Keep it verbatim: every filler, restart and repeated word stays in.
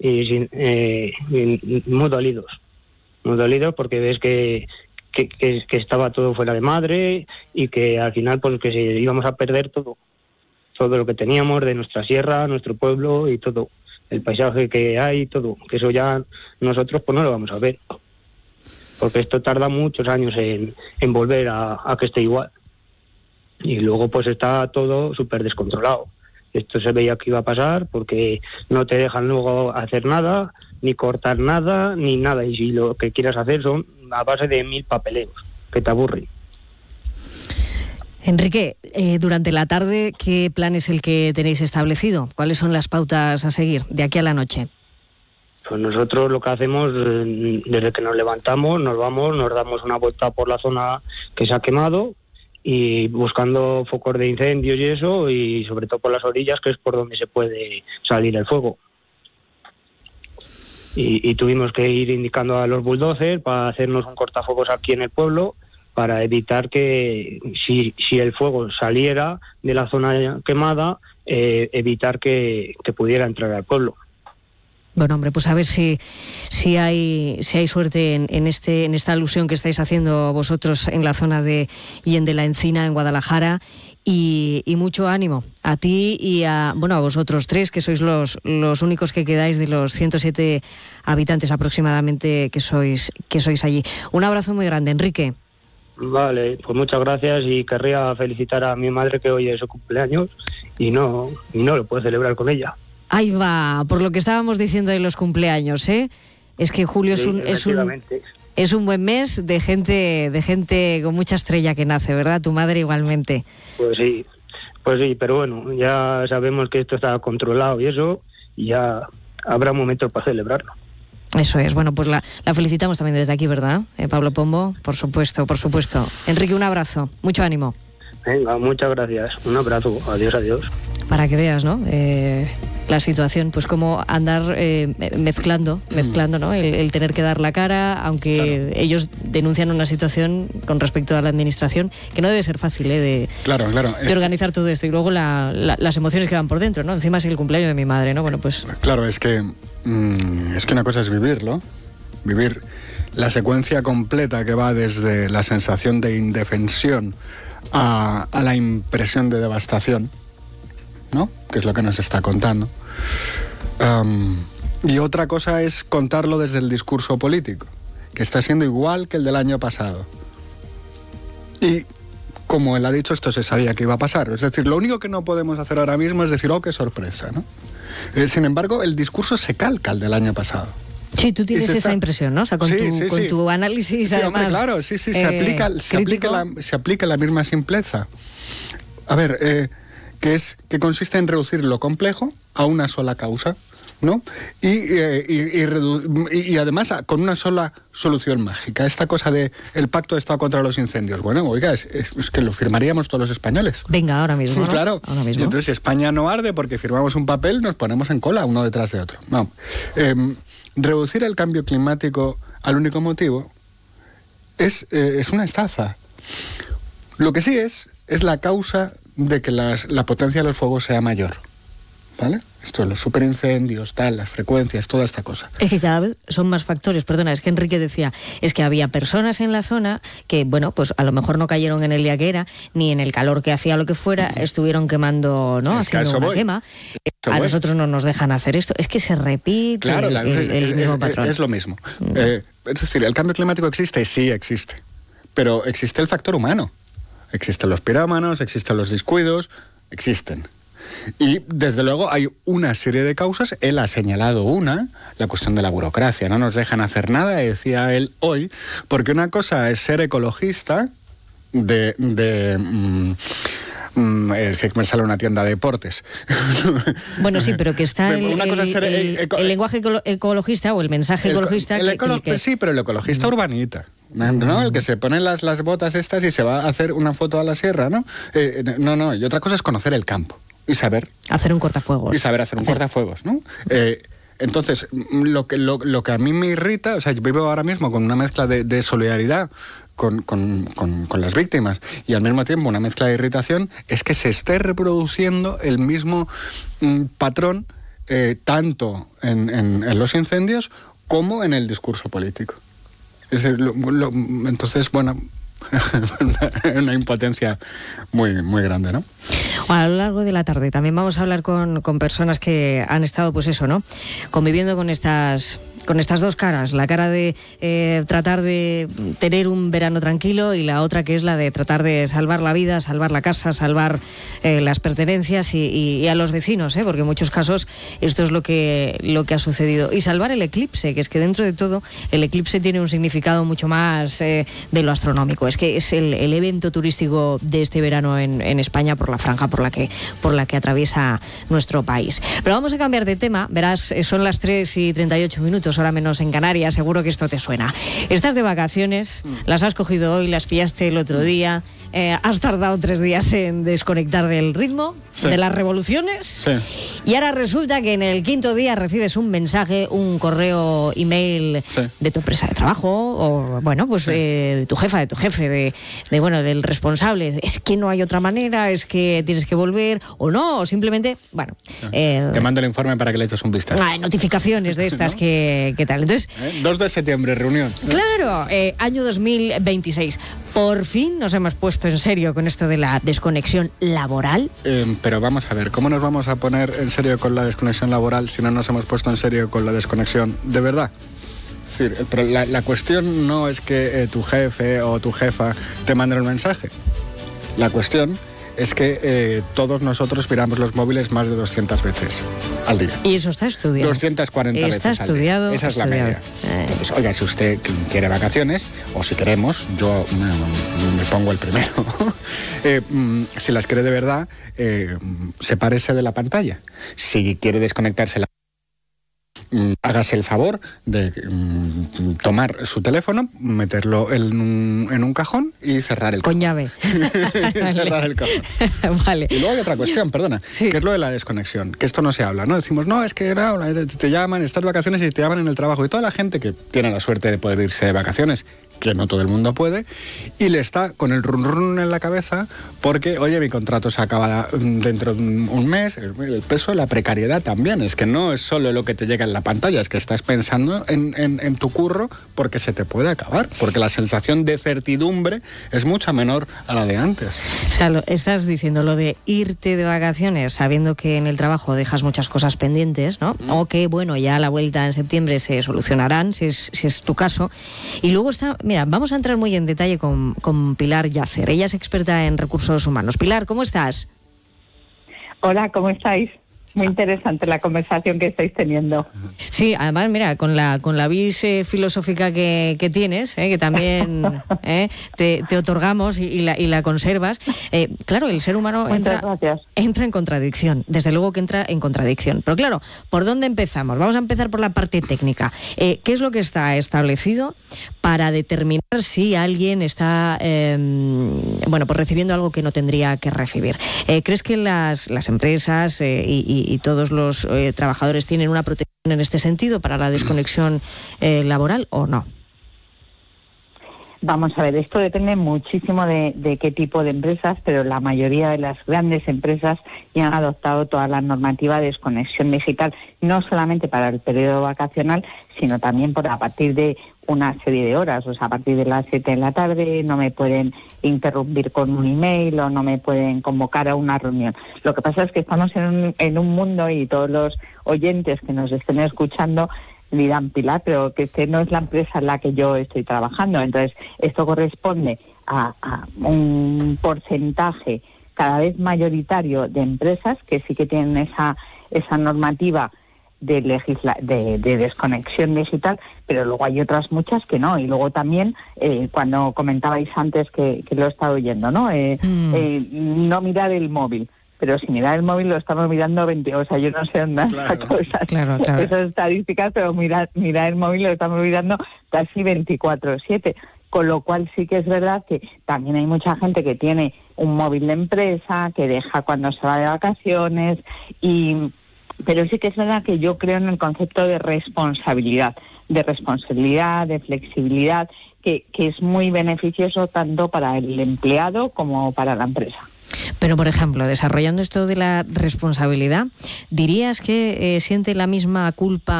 y sin, eh, y muy dolidos, muy dolidos porque ves que, que, que, que estaba todo fuera de madre y que al final pues que se, íbamos a perder todo, todo lo que teníamos de nuestra sierra, nuestro pueblo y todo, el paisaje que hay, todo, que eso ya nosotros pues no lo vamos a ver, porque esto tarda muchos años en, en volver a, a que esté igual. Y luego pues está todo súper descontrolado. Esto se veía que iba a pasar porque no te dejan luego hacer nada, ni cortar nada, ni nada. Y si lo que quieras hacer son a base de mil papeleos, que te aburren. Enrique, eh, durante la tarde, ¿qué plan es el que tenéis establecido? ¿Cuáles son las pautas a seguir de aquí a la noche? Pues nosotros lo que hacemos, desde que nos levantamos, nos vamos, nos damos una vuelta por la zona que se ha quemado, y buscando focos de incendios y eso, y sobre todo por las orillas, que es por donde se puede salir el fuego. Y, y tuvimos que ir indicando a los bulldozers para hacernos un cortafuegos aquí en el pueblo, para evitar que, si, si el fuego saliera de la zona quemada, eh, evitar que, que pudiera entrar al pueblo. Bueno, hombre, pues a ver si, si hay si hay suerte en, en este en esta alusión que estáis haciendo vosotros en la zona de Hien de la Encina, en Guadalajara, y, y mucho ánimo a ti y a bueno a vosotros tres, que sois los los únicos que quedáis de los ciento siete habitantes aproximadamente que sois que sois allí. Un abrazo muy grande, Enrique. Vale, pues muchas gracias, y querría felicitar a mi madre, que hoy es su cumpleaños y no y no lo puedo celebrar con ella. Ahí va, por lo que estábamos diciendo de los cumpleaños, ¿eh? Es que julio Sí, es un es un es un buen mes de gente de gente con mucha estrella que nace, ¿verdad? Tu madre igualmente. Pues sí, pues sí, pero bueno, ya sabemos que esto está controlado y eso, y ya habrá momentos para celebrarlo. Eso es, bueno, pues la, la felicitamos también desde aquí, ¿verdad? Eh, Pablo Pombo, por supuesto, por supuesto. Enrique, un abrazo, mucho ánimo. Venga, muchas gracias, un abrazo, adiós, adiós. Para que veas, ¿no? Eh, la situación, pues cómo andar eh, mezclando, mezclando, ¿no? El, el tener que dar la cara, aunque claro, ellos denuncian una situación con respecto a la administración que no debe ser fácil, ¿eh? De, claro, claro. de organizar todo esto, y luego la, la, las emociones que van por dentro, ¿no? Encima es el cumpleaños de mi madre, ¿no? Bueno, pues... Claro, es que, mmm, es que una cosa es vivirlo, vivir la secuencia completa que va desde la sensación de indefensión a, a la impresión de devastación, ¿no? Que es lo que nos está contando. Um, y otra cosa es contarlo desde el discurso político, que está siendo igual que el del año pasado. Y, como él ha dicho, esto se sabía que iba a pasar. Es decir, lo único que no podemos hacer ahora mismo es decir, oh, qué sorpresa, ¿no? Eh, sin embargo, el discurso se calca al del año pasado. Sí, tú tienes esa está... impresión, ¿no? O sea, con, sí, tu, sí, con sí. tu análisis, sí, además... Hombre, claro, sí, sí, se, eh, aplica, se, aplica la, se aplica la misma simpleza. A ver, eh, que es que consiste en reducir lo complejo a una sola causa, ¿no? Y, eh, y, y, redu- y, y además con una sola solución mágica. Esta cosa de el pacto de Estado contra los incendios. Bueno, oiga, es, es, es que lo firmaríamos todos los españoles. Venga, ahora mismo, pues ¿no? Claro. Ahora mismo. Y entonces si España no arde porque firmamos un papel, nos ponemos en cola uno detrás de otro. No. Eh, reducir el cambio climático al único motivo es, eh, es una estafa. Lo que sí es, es la causa de que las, la potencia de los fuegos sea mayor, ¿vale? Esto, los superincendios, tal, las frecuencias, toda esta cosa. Es que cada vez son más factores, perdona, es que Enrique decía, es que había personas en la zona que, bueno, pues a lo mejor no cayeron en el día que era, ni en el calor que hacía, lo que fuera, estuvieron quemando, ¿no? Es que haciendo una voy. quema. A voy. Nosotros no nos dejan hacer esto. Es que se repite claro, el, la, el, el es, mismo es, patrón. Es lo mismo. Mm. Eh, es decir, ¿el cambio climático existe? Sí, existe. Pero existe el factor humano. Existen los pirómanos, existen los descuidos, existen. Y desde luego hay una serie de causas. Él ha señalado una, la cuestión de la burocracia. No nos dejan hacer nada, decía él hoy, porque una cosa es ser ecologista de... de mmm, es que me sale una tienda de deportes. Bueno, sí, pero que está el, una cosa el, es ser el, eco, el lenguaje ecologista o el mensaje el, ecologista. El, el que, ecolo, que, que... Sí, pero el ecologista mm. urbanita. ¿No? El que se pone las, las botas estas y se va a hacer una foto a la sierra, ¿no? Eh, no, no, y otra cosa es conocer el campo y saber... Hacer un cortafuegos. Y saber hacer un hacer... cortafuegos, ¿no? Eh, entonces, lo que, lo, lo que a mí me irrita, o sea, yo vivo ahora mismo con una mezcla de, de solidaridad con, con, con, con las víctimas y al mismo tiempo una mezcla de irritación, es que se esté reproduciendo el mismo mm, patrón eh, tanto en, en, en los incendios como en el discurso político. Es decir, lo, lo, entonces, bueno, una, una impotencia muy, muy grande, ¿no? A lo largo de la tarde también vamos a hablar con, con personas que han estado, pues eso, ¿no?, conviviendo con estas... con estas dos caras, la cara de eh, tratar de tener un verano tranquilo y la otra que es la de tratar de salvar la vida, salvar la casa, salvar eh, las pertenencias y, y, y a los vecinos, ¿eh? Porque en muchos casos esto es lo que, lo que ha sucedido. Y salvar el eclipse, que es que dentro de todo el eclipse tiene un significado mucho más eh, de lo astronómico. Es que es el, el evento turístico de este verano en, en España por la franja por la que, por la que atraviesa nuestro país. Pero vamos a cambiar de tema, verás, son las tres y treinta y ocho minutos, hora menos en Canarias, seguro que esto te suena. Estás de vacaciones, las has cogido hoy, las pillaste el otro día, eh, has tardado tres días en desconectar del ritmo, sí, de las revoluciones, sí, y ahora resulta que en el quinto día recibes un mensaje, un correo, email, sí, de tu empresa de trabajo, o bueno, pues sí, eh, de tu jefa, de tu jefe, de, de bueno, del responsable. Es que no hay otra manera, es que tienes que volver, o no, o simplemente, bueno... Eh, te mando el informe para que le eches un vistazo. Ah, notificaciones de estas, ¿no?, que, que tal. Entonces, ¿Eh? dos de septiembre, reunión. Claro, eh, año dos mil veintiséis. Por fin nos hemos puesto en serio con esto de la desconexión laboral. Eh, pero vamos a ver, ¿cómo nos vamos a poner en serio con la desconexión laboral si no nos hemos puesto en serio con la desconexión de verdad? Es decir, pero la, la cuestión no es que eh, tu jefe o tu jefa te mande un mensaje. La cuestión es que eh, todos nosotros miramos los móviles más de doscientas veces al día. Y eso está estudiado. doscientas cuarenta está veces estudiado, al día. Esa es estudiado. la media. Eh. Entonces, oiga, si usted quiere vacaciones, o si queremos, yo me, me pongo el primero. eh, si las quiere de verdad, eh, sepárese de la pantalla. Si quiere desconectarse la hágase el favor de mm, tomar su teléfono, meterlo en un, en un cajón y cerrar el con cajón. llave. cerrar el cajón. Vale. Y luego hay otra cuestión, perdona, sí, que es lo de la desconexión, que esto no se habla, ¿no? Decimos, no, es que no, te llaman, estás de vacaciones y te llaman en el trabajo. Y toda la gente que tiene la suerte de poder irse de vacaciones, que no todo el mundo puede, y le está con el run run en la cabeza porque, oye, mi contrato se acaba dentro de un mes. El peso de la precariedad también, es que no es solo lo que te llega en la pantalla, es que estás pensando en, en, en tu curro porque se te puede acabar, porque la sensación de certidumbre es mucha menor a la de antes. O sea, lo, estás diciendo lo de irte de vacaciones sabiendo que en el trabajo dejas muchas cosas pendientes, ¿no? Mm. O que, bueno, ya a la vuelta en septiembre se solucionarán, si es, si es tu caso. Y luego está... Mira, vamos a entrar muy en detalle con, con Pilar Yacer. Ella es experta en recursos humanos. Pilar, ¿cómo estás? Hola, ¿cómo estáis? Muy interesante la conversación que estáis teniendo. Sí, además, mira, con la con la vis eh, filosófica que, que tienes, eh, que también eh, te, te otorgamos y, y, la, y la conservas. Eh, claro, el ser humano entra, entra en contradicción. Desde luego que entra en contradicción. Pero claro, ¿por dónde empezamos? Vamos a empezar por la parte técnica. Eh, ¿Qué es lo que está establecido para determinar si alguien está eh, bueno, pues recibiendo algo que no tendría que recibir? Eh, ¿Crees que las, las empresas eh, y, y y todos los eh, trabajadores tienen una protección en este sentido para la desconexión eh, laboral o no? Vamos a ver, esto depende muchísimo de, de qué tipo de empresas, pero la mayoría de las grandes empresas ya han adoptado toda la normativa de desconexión digital, no solamente para el periodo vacacional, sino también por a partir de una serie de horas, o sea, a partir de las siete de la tarde no me pueden interrumpir con un email o no me pueden convocar a una reunión. Lo que pasa es que estamos en un, en un mundo, y todos los oyentes que nos estén escuchando dirán, Pilar, pero que este no es la empresa en la que yo estoy trabajando. Entonces, esto corresponde a, a un porcentaje cada vez mayoritario de empresas que sí que tienen esa, esa normativa de, legisla de, de desconexión digital, pero luego hay otras muchas que no. Y luego también, eh, cuando comentabais antes que, que lo he estado oyendo, ¿no? Eh, mm. eh, no mirar el móvil. Pero si mirar el móvil lo estamos mirando veinte, o sea, yo no sé dónde claro, saco esas, claro, claro. esas estadísticas, pero mirar, mirar el móvil lo estamos mirando casi veinticuatro siete. Con lo cual sí que es verdad que también hay mucha gente que tiene un móvil de empresa, que deja cuando se va de vacaciones, y pero sí que es verdad que yo creo en el concepto de responsabilidad, de responsabilidad, de flexibilidad, que, que es muy beneficioso tanto para el empleado como para la empresa. Pero, por ejemplo, desarrollando esto de la responsabilidad, ¿dirías que eh, siente la misma culpa